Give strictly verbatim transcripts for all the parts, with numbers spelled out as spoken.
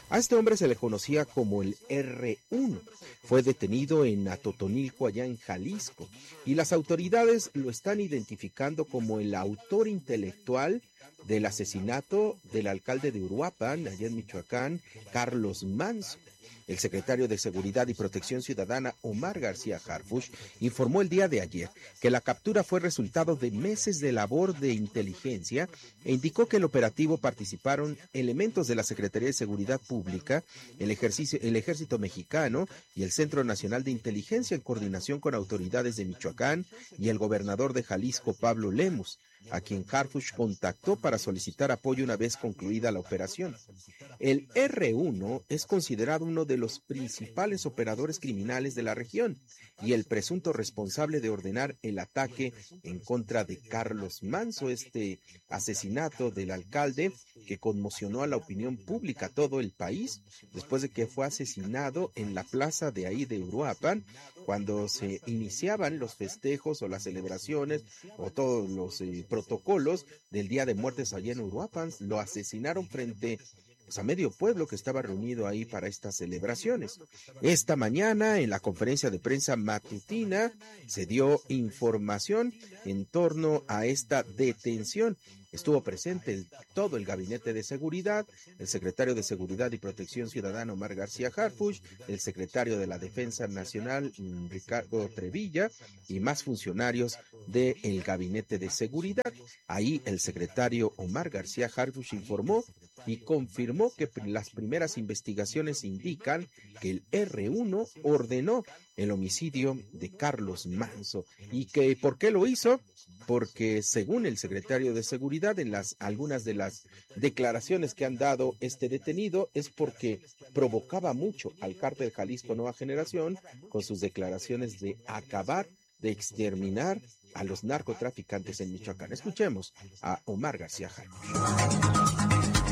A este hombre se le conocía como el erre uno. Fue detenido en Atotonilco, allá en Jalisco, y las autoridades lo están identificando como el autor intelectual del asesinato del alcalde de Uruapan, allá en Michoacán, Carlos Manzo. El secretario de Seguridad y Protección Ciudadana, Omar García Harfuch, informó el día de ayer que la captura fue resultado de meses de labor de inteligencia e indicó que el operativo participaron elementos de la Secretaría de Seguridad Pública, el, ejercicio, el Ejército Mexicano y el Centro Nacional de Inteligencia en coordinación con autoridades de Michoacán y el gobernador de Jalisco, Pablo Lemus, a quien Harfuch contactó para solicitar apoyo una vez concluida la operación. El erre uno es considerado uno de los principales operadores criminales de la región y el presunto responsable de ordenar el ataque en contra de Carlos Manzo, este asesinato del alcalde que conmocionó a la opinión pública, todo el país, después de que fue asesinado en la plaza de ahí de Uruapan, cuando se iniciaban los festejos o las celebraciones o todos los eh, protocolos del Día de Muertes allá en Uruapan. Lo asesinaron frente pues, a medio pueblo que estaba reunido ahí para estas celebraciones. Esta mañana, en la conferencia de prensa matutina, se dio información en torno a esta detención. Estuvo presente el, todo el gabinete de seguridad, el secretario de Seguridad y Protección Ciudadana, Omar García Harfuch, el secretario de la Defensa Nacional, Ricardo Trevilla, y más funcionarios del gabinete de seguridad. Ahí el secretario Omar García Harfuch informó y confirmó que las primeras investigaciones indican que el erre uno ordenó el homicidio de Carlos Manzo. ¿Y que por qué lo hizo? Porque según el secretario de Seguridad, en las algunas de las declaraciones que han dado este detenido, es porque provocaba mucho al cártel Jalisco Nueva Generación con sus declaraciones de acabar, de exterminar a los narcotraficantes en Michoacán. Escuchemos a Omar García Harfuch.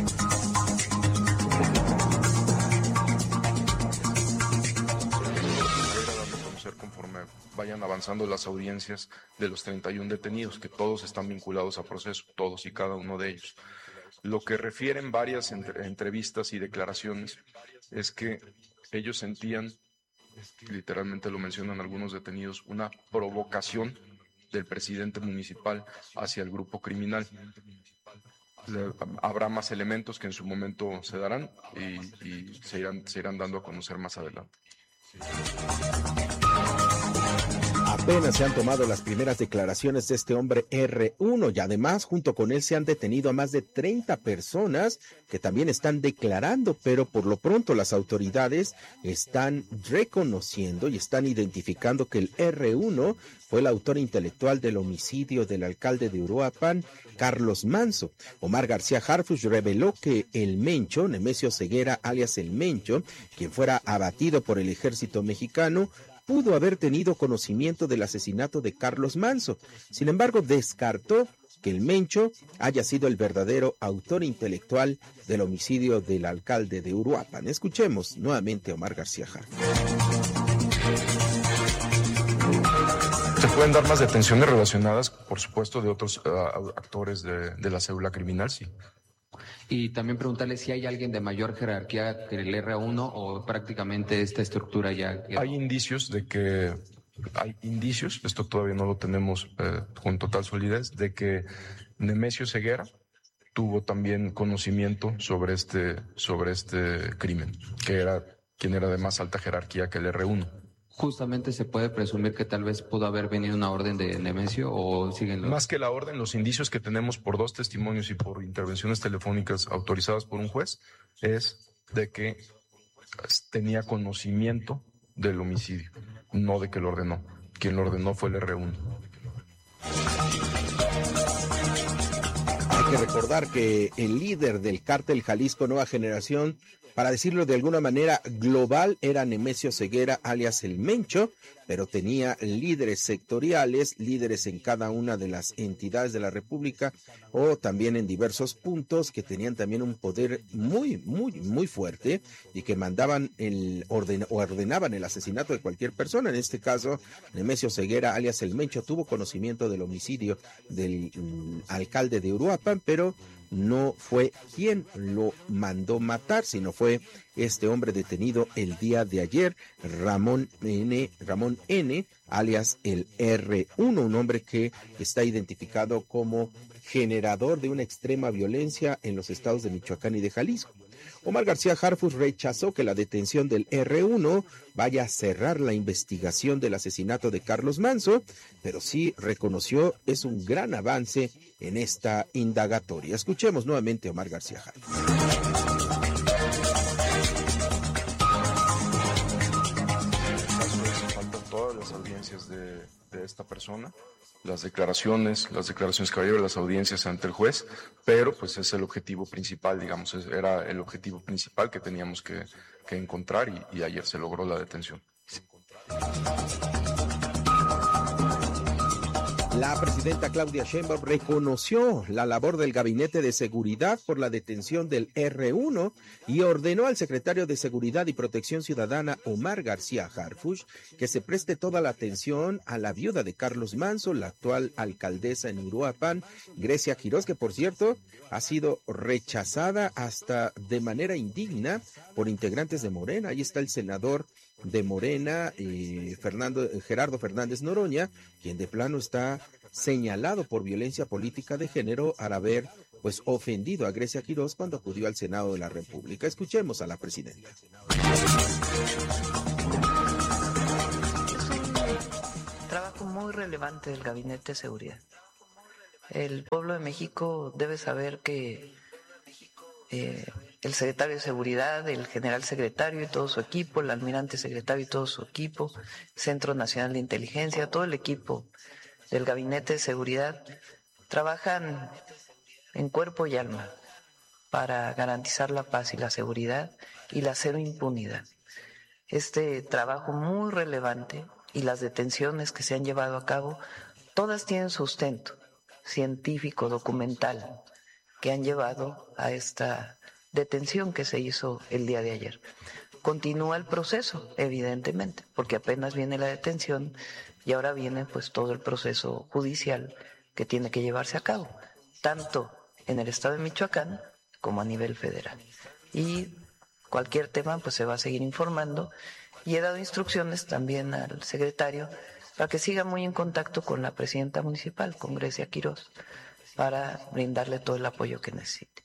Conforme vayan avanzando las audiencias de los treinta y uno detenidos, que todos están vinculados a proceso, todos y cada uno de ellos. Lo que refieren varias entre, entrevistas y declaraciones es que ellos sentían, literalmente lo mencionan algunos detenidos, una provocación del presidente municipal hacia el grupo criminal. Habrá más elementos que en su momento se darán y, y se, irán, se irán dando a conocer más adelante. Apenas se han tomado las primeras declaraciones de este hombre erre uno y además junto con él se han detenido a más de treinta personas que también están declarando, pero por lo pronto las autoridades están reconociendo y están identificando que el erre uno fue el autor intelectual del homicidio del alcalde de Uruapan, Carlos Manzo. Omar García Harfuch reveló que el Mencho, Nemesio Ceguera, alias el Mencho, quien fuera abatido por el ejército mexicano, pudo haber tenido conocimiento del asesinato de Carlos Manzo. Sin embargo, descartó que el Mencho haya sido el verdadero autor intelectual del homicidio del alcalde de Uruapan. Escuchemos nuevamente a Omar García Harfuch. Se pueden dar más detenciones relacionadas, por supuesto, de otros uh, actores de, de la célula criminal, sí. Y también preguntarle si hay alguien de mayor jerarquía que el erre uno o prácticamente esta estructura ya... Hay indicios de que, hay indicios, esto todavía no lo tenemos eh, con total solidez, de que Nemesio Ceguera tuvo también conocimiento sobre este, sobre este crimen, que era quien era de más alta jerarquía que el erre uno. Justamente se puede presumir que tal vez pudo haber venido una orden de Nemesio o siguen los... Más que la orden, los indicios que tenemos por dos testimonios y por intervenciones telefónicas autorizadas por un juez es de que tenía conocimiento del homicidio, no de que lo ordenó. Quien lo ordenó fue el erre uno. Hay que recordar que el líder del cártel Jalisco Nueva Generación, para decirlo de alguna manera global, era Nemesio Ceguera, alias el Mencho, pero tenía líderes sectoriales, líderes en cada una de las entidades de la República o también en diversos puntos que tenían también un poder muy, muy, muy fuerte y que mandaban el orden o ordenaban el asesinato de cualquier persona. En este caso, Nemesio Ceguera, alias el Mencho, tuvo conocimiento del homicidio del um, alcalde de Uruapan, pero no fue quien lo mandó matar, sino fue este hombre detenido el día de ayer, Ramón N., Ramón N., alias el erre uno, un hombre que está identificado como generador de una extrema violencia en los estados de Michoacán y de Jalisco. Omar García Harfuch rechazó que la detención del erre uno vaya a cerrar la investigación del asesinato de Carlos Manzo, pero sí reconoció es un gran avance en esta indagatoria. Escuchemos nuevamente a Omar García Harfuch. Faltan todas las audiencias de, de esta persona, las declaraciones, las declaraciones que va a llevar, las audiencias ante el juez, pero pues es el objetivo principal, digamos, era el objetivo principal que teníamos que, que encontrar y, y ayer se logró la detención. La presidenta Claudia Sheinbaum reconoció la labor del Gabinete de Seguridad por la detención del erre uno y ordenó al secretario de Seguridad y Protección Ciudadana, Omar García Harfuch, que se preste toda la atención a la viuda de Carlos Manzo, la actual alcaldesa en Uruapan, Grecia Quiroz, que por cierto ha sido rechazada hasta de manera indigna por integrantes de Morena. Ahí está el senador de Morena, eh, Fernando, Gerardo Fernández Noroña, quien de plano está señalado por violencia política de género al haber pues ofendido a Grecia Quiroz cuando acudió al Senado de la República. Escuchemos a la presidenta. Trabajo muy relevante del Gabinete de Seguridad. El pueblo de México debe saber que eh, el secretario de Seguridad, el general secretario y todo su equipo, el almirante secretario y todo su equipo, Centro Nacional de Inteligencia, todo el equipo del Gabinete de Seguridad trabajan en cuerpo y alma para garantizar la paz y la seguridad y la cero impunidad. Este trabajo muy relevante y las detenciones que se han llevado a cabo, todas tienen sustento científico, documental, que han llevado a esta detención que se hizo el día de ayer. Continúa el proceso, evidentemente, porque apenas viene la detención y ahora viene pues todo el proceso judicial que tiene que llevarse a cabo, tanto en el estado de Michoacán como a nivel federal. Y cualquier tema pues se va a seguir informando y he dado instrucciones también al secretario para que siga muy en contacto con la presidenta municipal, con Grecia Quiroz, para brindarle todo el apoyo que necesite.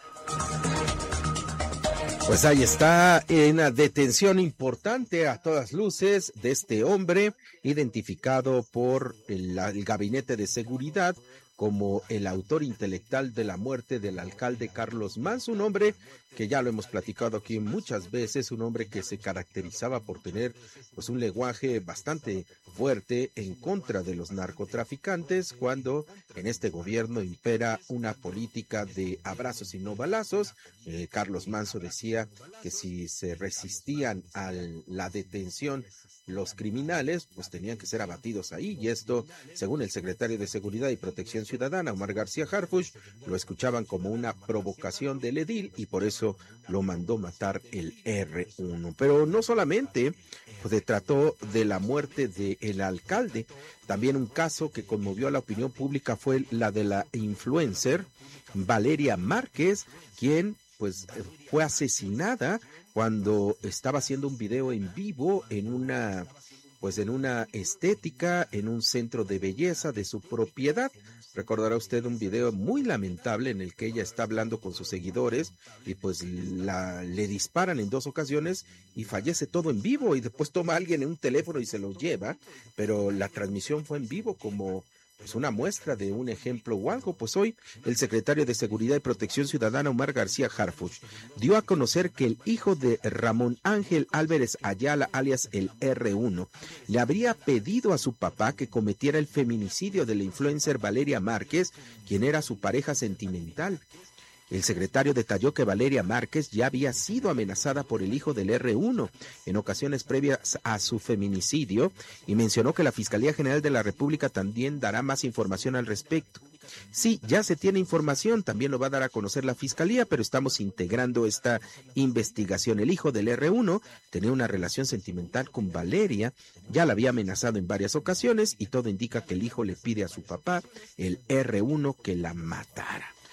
Pues ahí está, en una detención importante a todas luces de este hombre, identificado por el, el Gabinete de Seguridad como el autor intelectual de la muerte del alcalde Carlos Manzo, un hombre que ya lo hemos platicado aquí muchas veces, un hombre que se caracterizaba por tener pues un lenguaje bastante fuerte en contra de los narcotraficantes, cuando en este gobierno impera una política de abrazos y no balazos. Eh, Carlos Manzo decía que si se resistían a la detención los criminales, pues tenían que ser abatidos ahí, y esto, según el secretario de Seguridad y Protección Ciudadana, Omar García Harfuch, lo escuchaban como una provocación del edil y por eso lo mandó matar el erre uno. Pero no solamente pues, se trató de la muerte del alcalde, también un caso que conmovió a la opinión pública fue la de la influencer Valeria Márquez, quien pues fue asesinada cuando estaba haciendo un video en vivo en una pues en una estética, en un centro de belleza de su propiedad. Recordará usted un video muy lamentable en el que ella está hablando con sus seguidores y pues la, le disparan en dos ocasiones y fallece todo en vivo, y después toma a alguien en un teléfono y se lo lleva, pero la transmisión fue en vivo como pues una muestra de un ejemplo o algo. Pues hoy el secretario de Seguridad y Protección Ciudadana, Omar García Harfuch, dio a conocer que el hijo de Ramón Ángel Álvarez Ayala, alias el erre uno, le habría pedido a su papá que cometiera el feminicidio de la influencer Valeria Márquez, quien era su pareja sentimental. El secretario detalló que Valeria Márquez ya había sido amenazada por el hijo del erre uno en ocasiones previas a su feminicidio y mencionó que la Fiscalía General de la República también dará más información al respecto. Sí, ya se tiene información, también lo va a dar a conocer la Fiscalía, pero estamos integrando esta investigación. El hijo del erre uno tenía una relación sentimental con Valeria, ya la había amenazado en varias ocasiones y todo indica que el hijo le pide a su papá, el erre uno, que la matara.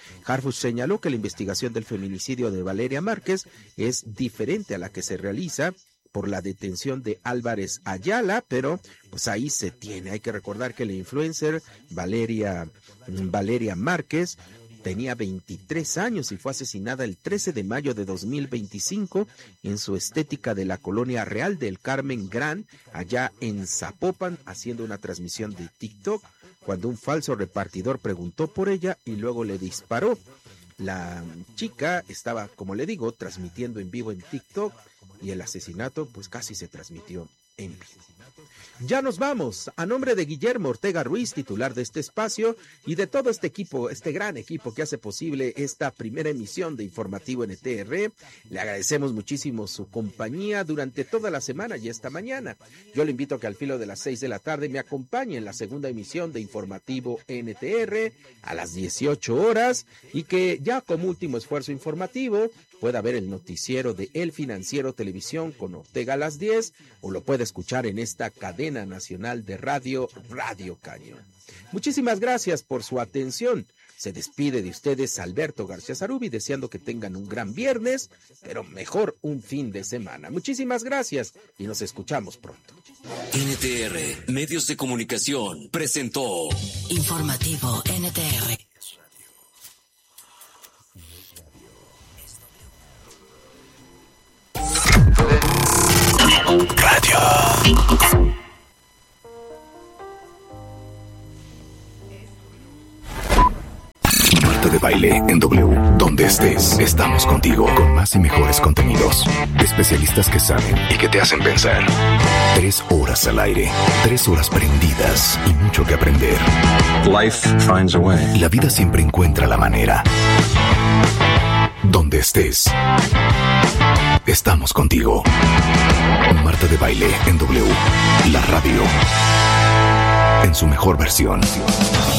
Harfuch señaló que la investigación del feminicidio de Valeria Márquez es diferente a la que se realiza por la detención de Álvarez Ayala, pero pues ahí se tiene. Hay que recordar que la influencer Valeria, Valeria Márquez tenía veintitrés años y fue asesinada el trece de mayo de dos mil veinticinco en su estética de la colonia Real del Carmen Gran, allá en Zapopan, haciendo una transmisión de TikTok, cuando un falso repartidor preguntó por ella y luego le disparó. La chica estaba, como le digo, transmitiendo en vivo en TikTok y el asesinato pues casi se transmitió en vivo. Ya nos vamos. A nombre de Guillermo Ortega Ruiz, titular de este espacio, y de todo este equipo, este gran equipo que hace posible esta primera emisión de Informativo N T R, le agradecemos muchísimo su compañía durante toda la semana y esta mañana. Yo le invito a que al filo de las seis de la tarde me acompañe en la segunda emisión de Informativo N T R a las dieciocho horas y que ya como último esfuerzo informativo pueda ver el noticiero de El Financiero Televisión con Ortega a las diez o lo puede escuchar en esta cadena nacional de radio, Radio Cañón. Muchísimas gracias por su atención. Se despide de ustedes Alberto García Zarubi, deseando que tengan un gran viernes, pero mejor un fin de semana. Muchísimas gracias y nos escuchamos pronto. N T R, Medios de Comunicación, presentó Informativo N T R. Radio. Marta de Baile en W. Donde estés, estamos contigo con más y mejores contenidos. Especialistas que saben y que te hacen pensar. Tres horas al aire, tres horas prendidas y mucho que aprender. Life finds a way. La vida siempre encuentra la manera. Donde estés, estamos contigo. Marta de Baile en W. La radio en su mejor versión.